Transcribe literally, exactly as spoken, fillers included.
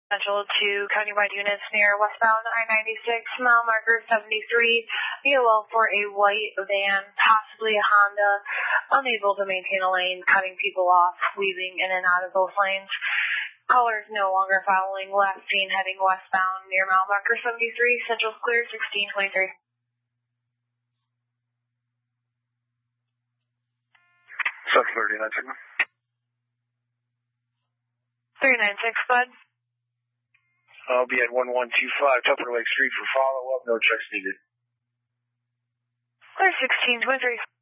Central to countywide units near westbound I ninety-six, mile marker seventy-three, V O L for a white van, possibly a Honda, unable to maintain a lane, cutting people off, weaving in and out of both lanes. Callers no longer following left, seen heading westbound near mile marker seventy-three, Central's clear, sixteen twenty-three. Central thirty-nine, signal. three nine six, bud. I'll be at one one two five Tupper Lake Street for follow-up. No checks needed. Clear, sixteen twenty-three.